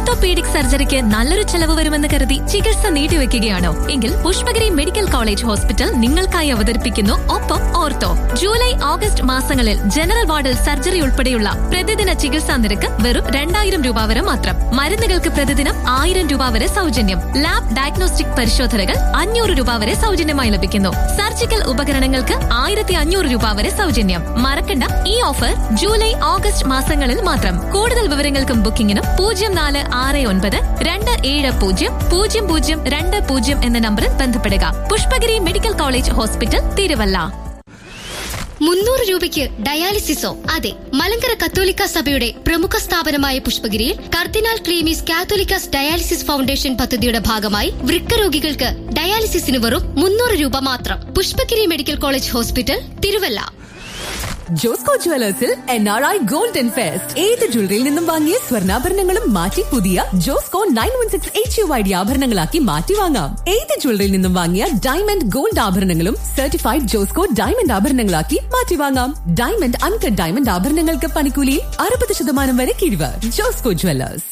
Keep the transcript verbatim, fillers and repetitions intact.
Orthopaedic സർജറിക്ക് നല്ലൊരു ചെലവ് വരുമെന്ന് കരുതി ചികിത്സ നീട്ടിവെക്കുകയാണോ? എങ്കിൽ പുഷ്പഗിരി മെഡിക്കൽ കോളേജ് ഹോസ്പിറ്റൽ നിങ്ങൾക്കായി അവതരിപ്പിക്കുന്നു ഒപ്പം ഓർത്തോ. ജൂലൈ ഓഗസ്റ്റ് മാസങ്ങളിൽ ജനറൽ വാർഡിൽ സർജറി ഉൾപ്പെടെയുള്ള പ്രതിദിന ചികിത്സാ നിരക്ക് വെറും രണ്ടായിരം രൂപ വരെ മാത്രം. മരുന്നുകൾക്ക് പ്രതിദിനം ആയിരം രൂപ വരെ സൗജന്യം. ലാബ് ഡയഗ്നോസ്റ്റിക് പരിശോധനകൾ അഞ്ഞൂറ് രൂപ വരെ സൗജന്യമായി ലഭിക്കുന്നു. സർജിക്കൽ ഉപകരണങ്ങൾക്ക് ആയിരത്തി അഞ്ഞൂറ് രൂപ വരെ സൗജന്യം. മറക്കണ്ട, ഈ ഓഫർ ജൂലൈ ഓഗസ്റ്റ് മാസങ്ങളിൽ മാത്രം. കൂടുതൽ വിവരങ്ങൾക്കും ബുക്കിംഗിനും പൂജ്യം നാല് ആറ് ഒൻപത് രണ്ട് ഏഴ് പൂജ്യം പൂജ്യം പൂജ്യം രണ്ട് പൂജ്യം എന്ന നമ്പറിൽ ബന്ധപ്പെടുക. Pushpagiri medical college hospital, Thiruvalla. മുന്നൂറ് രൂപയ്ക്ക് ഡയാലിസിസോ? അതെ, മലങ്കര കത്തോലിക്ക സഭയുടെ പ്രമുഖ സ്ഥാപനമായ പുഷ്പഗിരിയിൽ കർദിനാൾ ക്ലീമീസ് കാത്തോലിക്കാസ് ഡയാലിസിസ് ഫൗണ്ടേഷൻ പദ്ധതിയുടെ ഭാഗമായി വൃക്ക രോഗികൾക്ക് ഡയാലിസിസിന് വെറും മുന്നൂറ് രൂപ മാത്രം. Pushpagiri medical college hospital, Thiruvalla. Josco ജ്വല്ലേഴ്സിൽ N R I golden fest. ഏത് ജ്വല്ലറിയിൽ നിന്നും വാങ്ങിയ സ്വർണ്ണാഭരണങ്ങളും മാറ്റി പുതിയ Josco nine one six H U I D ആഭരണങ്ങളാക്കി മാറ്റി വാങ്ങാം. ഏത് ജ്വല്ലറിയിൽ നിന്നും വാങ്ങിയ ഡയമണ്ട് ഗോൾഡ് ആഭരണങ്ങളും സർട്ടിഫൈഡ് ജോസ്കോ ഡയമണ്ട് ആഭരണങ്ങളാക്കി മാറ്റി വാങ്ങാം. ഡയമണ്ട് അൺകട്ട് ഡയമണ്ട് ആഭരണങ്ങൾക്ക് പണിക്കൂലിയിൽ അറുപത് ശതമാനം വരെ കിഴിവ്. ജോസ്കോ ജ്വല്ലേഴ്സ്.